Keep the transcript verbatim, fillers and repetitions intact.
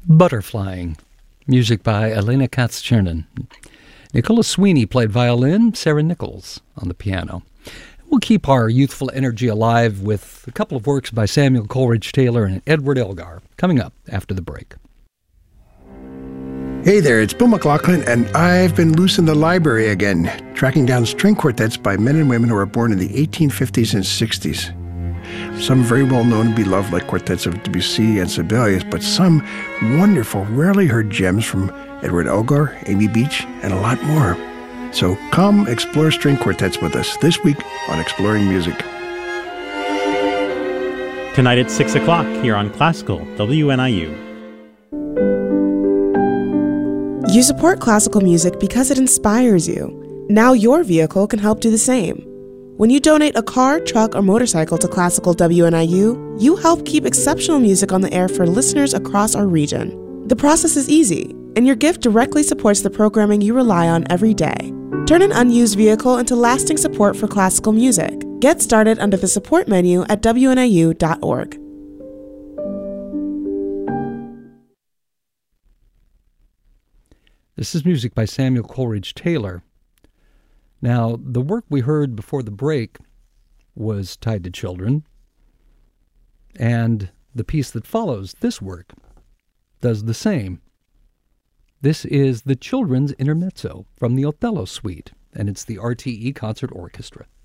Butterflying, music by Elena Katz-Chernin. Nicola Sweeney played violin, Sarah Nichols on the piano. We'll keep our youthful energy alive with a couple of works by Samuel Coleridge Taylor and Edward Elgar coming up after the break. Hey there, it's Bill McLaughlin, and I've been loose in the library again, tracking down string quartets by men and women who were born in the eighteen fifties and sixties. Some very well known and beloved, like quartets of Debussy and Sibelius, but some wonderful, rarely heard gems from Edward Elgar, Amy Beach, and a lot more. So come explore string quartets with us this week on Exploring Music. Tonight at six o'clock here on Classical W N I U. You support classical music because it inspires you. Now your vehicle can help do the same. When you donate a car, truck, or motorcycle to Classical W N I U, you help keep exceptional music on the air for listeners across our region. The process is easy, and your gift directly supports the programming you rely on every day. Turn an unused vehicle into lasting support for classical music. Get started under the support menu at W N I U dot org. This is music by Samuel Coleridge Taylor. Now, the work we heard before the break was Tied to Children, and the piece that follows this work does the same. This is the Children's Intermezzo from the Othello Suite, and it's the R T E Concert Orchestra.